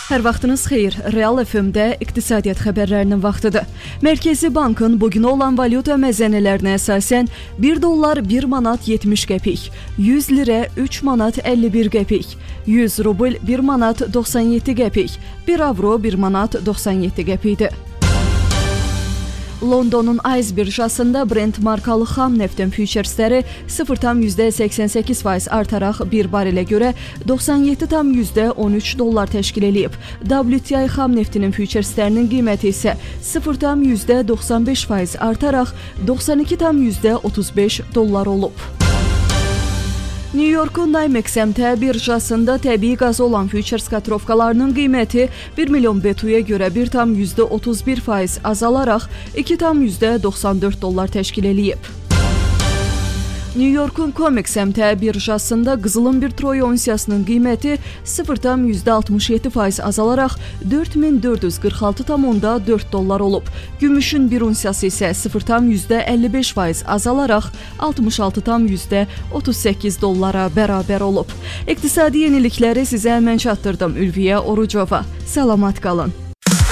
Hər vaxtınız xeyir. Real FM-də iqtisadiyyat xəbərlərinin vaxtıdır. Mərkəzi Bankın bugünə olan valyuta məzənələrinə əsasən 1 dollar 1 manat 70 qəpik, 100 lirə 3 manat 51 qəpik, 100 rubl 1 manat 97 qəpik, 1 avro 1 manat 97 qəpikdir. Londonun Ayz birjasında Brent markalı xam neftin füçersləri 0,88% artaraq bir barelə görə 97,13 dollar təşkil edib. WTI xam neftinin füçerslərinin qiyməti isə 0,95% artaraq 92,35 dollar olub. New York'un NYMEX birjasında təbii qazı olan füçers kotirovkalarının qiyməti 1 milyon BTU-ya görə 1,31% azalaraq 2,94 dollar təşkil edib. New York'un COMEX birjasında qızılın bir troy onsiyasının qiyməti 0,67% azalaraq 4446,4 dollar olub. Gümüşün bir onsiyası isə 0,55% azalaraq 66,38 dollara bərabər olub. İqtisadi yenilikləri sizə mən çatdırdım. Ülviyə Orucova. Salamat qalın.